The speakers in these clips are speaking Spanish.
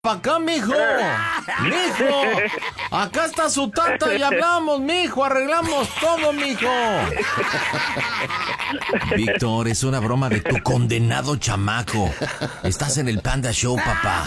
Pa' acá, mijo. Mijo. Acá está su tata y hablamos, mijo. Arreglamos todo, mijo. Víctor, es una broma de tu condenado chamaco. Estás en el Panda Show, papá.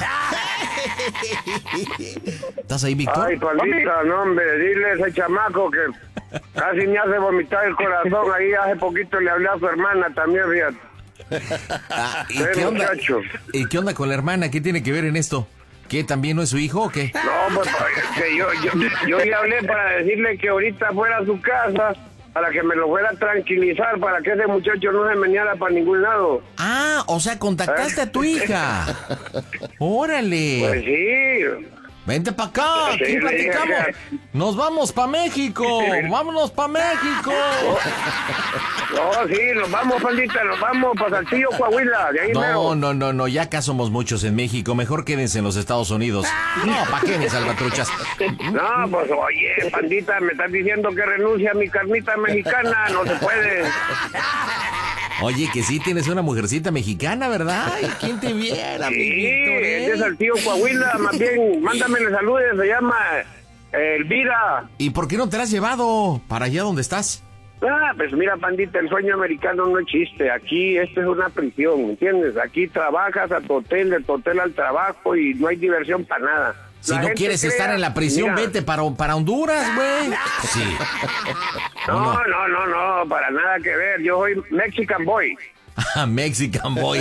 ¿Estás ahí, Víctor? Ay, pandita, no, hombre, dile a ese chamaco que casi me hace vomitar el corazón. Ahí hace poquito le hablé a su hermana también, fíjate. ¿Y qué onda? ¿Y qué onda con la hermana? ¿Qué tiene que ver en esto? ¿Qué, también no es su hijo o qué? No, pues que yo le hablé para decirle que ahorita fuera a su casa, para que me lo fuera a tranquilizar, para que ese muchacho no se meneara para ningún lado. Ah, o sea, contactaste a tu hija. Órale. Pues sí. Vente para acá, aquí Sí, platicamos. Nos vamos para México. Vámonos para México. No, sí, nos vamos, pandita, nos vamos para Saltillo, Coahuila, de ahí mero. No, ya acá somos muchos en México. Mejor quédense en los Estados Unidos. No, ¿para qué, mis salvatruchas? No, pues oye, pandita, me estás diciendo que renuncia a mi carnita mexicana, no se puede. Oye, que sí tienes una mujercita mexicana, ¿verdad? Ay, ¿quién te viera, mi Víctor, es de Saltillo, Coahuila, más bien, mándame saludos, se llama Elvira. ¿Y por qué no te la has llevado para allá donde estás? Pues mira, pandita, el sueño americano no existe. Aquí esto es una prisión, ¿entiendes? Aquí trabajas a tu hotel, de tu hotel al trabajo y no hay diversión para nada. Si no quieres estar en la prisión, mira, vete para Honduras, güey. Sí. No, para nada que ver. Yo soy Mexican Boy. Mexican Boy.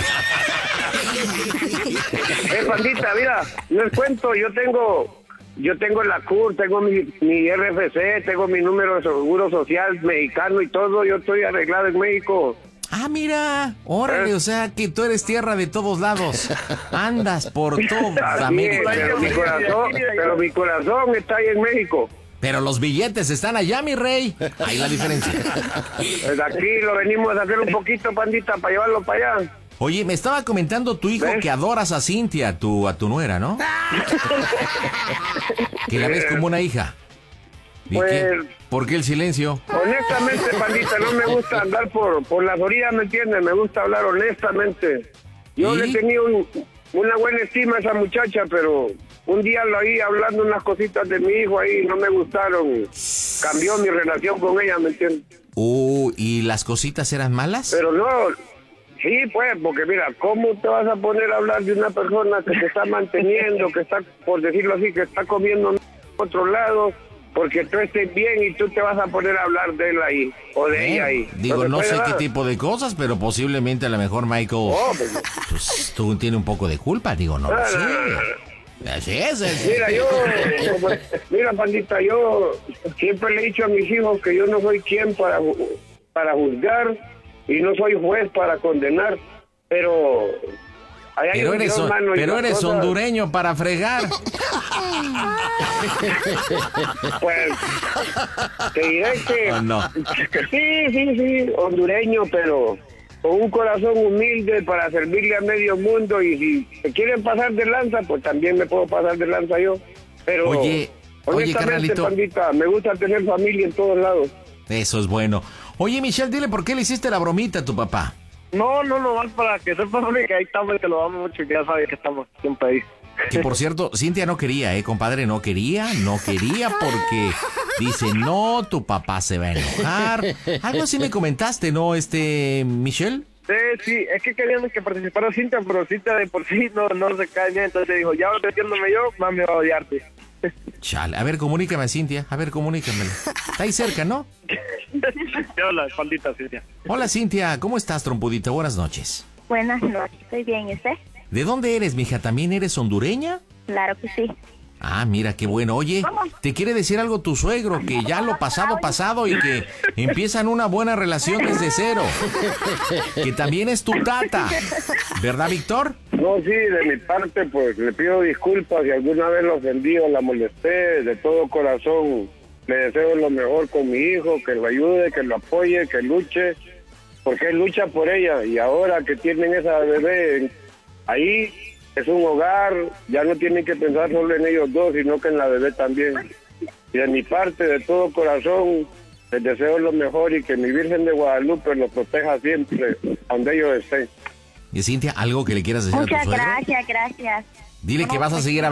Pandita, mira, no les cuento, yo tengo la CUR, tengo mi RFC, tengo mi número de seguro social mexicano y todo, yo estoy arreglado en México. Ah, mira, órale, o sea que tú eres tierra de todos lados. Andas por toda América. Pero mi corazón está ahí en México. Pero los billetes están allá, mi rey. Ahí la diferencia. Pues aquí lo venimos a hacer un poquito, pandita, para llevarlo para allá. Oye, me estaba comentando tu hijo que adoras a Cintia, a tu nuera, ¿no? Que la ves como una hija. ¿Y pues, qué? ¿Por qué el silencio? Honestamente, pandita, no me gusta andar por las orillas, ¿me entiendes? Me gusta hablar honestamente. Yo le he tenido una buena estima a esa muchacha, pero un día lo oí hablando unas cositas de mi hijo ahí, no me gustaron. Cambió mi relación con ella, ¿me entiendes? ¿Y las cositas eran malas? Pero no, sí, pues, porque mira, ¿cómo te vas a poner a hablar de una persona que te está manteniendo, que está, por decirlo así, que está comiendo en otro lado? Porque tú estés bien y tú te vas a poner a hablar de él ahí, o de ella ahí. Digo, no sé qué tipo de cosas, pero posiblemente a lo mejor Michael pues, tú tiene un poco de culpa, digo, no lo sé. Así es. Mira, pandita, yo siempre le he dicho a mis hijos que yo no soy quien para juzgar y no soy juez para condenar, pero... Pero eres hondureño para fregar. Pues te diré que sí, hondureño, pero con un corazón humilde para servirle a medio mundo, y si se quieren pasar de lanza, pues también me puedo pasar de lanza yo. Pero oye, carnalito, pandita, me gusta tener familia en todos lados. Eso es bueno. Oye, Michelle, dile por qué le hiciste la bromita a tu papá. No, más para que sepa que ahí estamos, que lo vamos mucho y que ya sabe que estamos siempre ahí. Que por cierto, Cintia no quería, compadre, no quería porque dice, no, tu papá se va a enojar. Algo así me comentaste, ¿no, Michelle? Sí, es que queríamos que participara Cintia, pero Cintia de por sí no se cae bien, entonces dijo, ya metiéndome yo, más me va a odiarte. Chale, a ver, comunícame a Cintia, comunícamela. Está ahí cerca, ¿no? Hola, pandita, Cintia. Hola, Cintia, ¿cómo estás, trompudita? Buenas noches. Buenas noches, estoy bien, ¿y usted? ¿De dónde eres, mija? ¿También eres hondureña? Claro que sí. Ah, mira, qué bueno. Oye, te quiere decir algo tu suegro, que ya lo pasado y que empiezan una buena relación desde cero. Que también es tu tata. ¿Verdad, Víctor? No, sí, de mi parte, pues le pido disculpas si alguna vez lo ofendí o la molesté. De todo corazón le deseo lo mejor con mi hijo, que lo ayude, que lo apoye, que luche, porque él lucha por ella. Y ahora que tienen esa bebé ahí, es un hogar, ya no tienen que pensar solo en ellos dos, sino que en la bebé también. Y de mi parte, de todo corazón, les deseo lo mejor y que mi Virgen de Guadalupe los proteja siempre, donde ellos estén. Y Cintia, ¿algo que le quieras decir Muchas a tu suegro? gracias. Dile que vas a seguir